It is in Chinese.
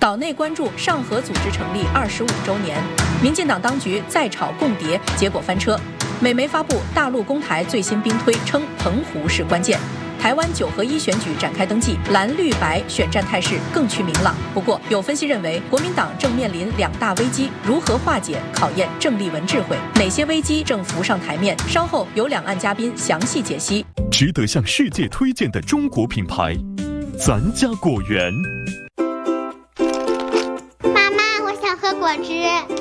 岛内关注上合组织成立25周年，民进党当局再炒共谍，结果翻车。美媒发布大陆公台最新兵推，称澎湖是关键。台湾9合1选举展开登记，蓝绿白选战态势更趋明朗。不过，有分析认为，国民党正面临2大危机，如何化解，考验郑丽文智慧。哪些危机正浮上台面？稍后有两岸嘉宾详细解析。 值得向世界推荐的中国品牌，咱家果园。 妈妈，我想喝果汁。